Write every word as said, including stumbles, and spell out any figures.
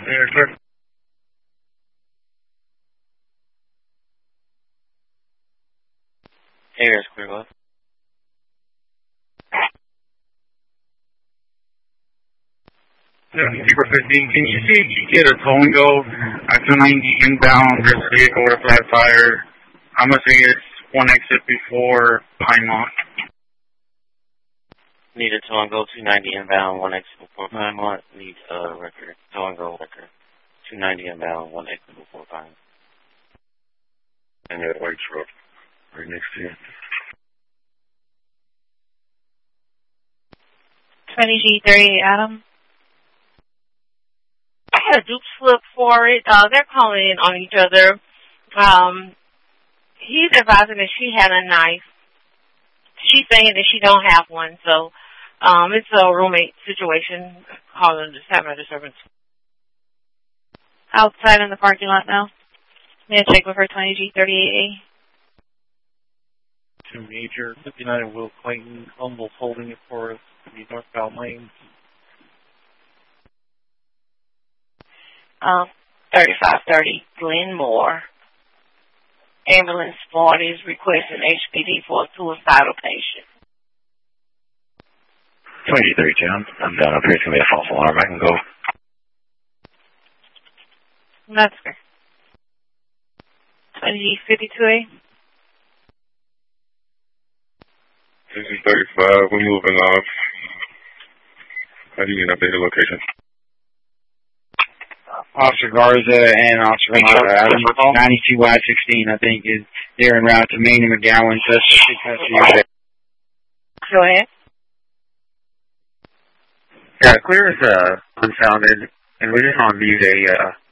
Air clear. Air is clear, what? Zebra fifteen, can you see if you get a tow and go at two ninety inbound, this vehicle with a flat tire? I'm going to say it's one exit before Pinemont. Need a tow and go two ninety inbound, one exit before Pinemont. Need a record, tow and go record. two ninety inbound, one exit before Pinemont. And that white truck right next to you. twenty G thirty-eight, Adam. I had a dupe slip for it. Uh, they're calling in on each other. Um, he's advising that she had a knife. She's saying that she don't have one, so um, it's a roommate situation. Calling, just having a disturbance. Outside in the parking lot now. May I check with her twenty G thirty-eight A? Two major, fifty-nine and Will Clayton, Humble's holding it for us, the northbound lane. Um, thirty-five thirty Glenmore. Ambulance squad is requesting H P D for a suicidal patient. twenty thirty-two, I'm, I'm done up here. It's going to be a false alarm. I can go. That's fair. twenty G fifty-two A. This is thirty-five. We're moving off. How do you get updated location? Officer Garza and Officer Mata Adams, ninety-two Y sixteen, I think, is there en route to Maine and McGowan. So Go ahead. Yeah, clear is uh, unfounded, and we just want to view a uh,